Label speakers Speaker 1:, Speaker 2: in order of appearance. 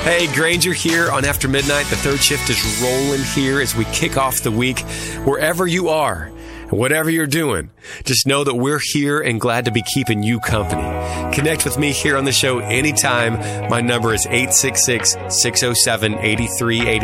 Speaker 1: Hey, Granger here on After Midnight. The third shift is rolling here as we kick off the week. Wherever you are, whatever you're doing, just know that we're here and glad to be keeping you company. Connect with me here on the show anytime. My number is 866-607-8383.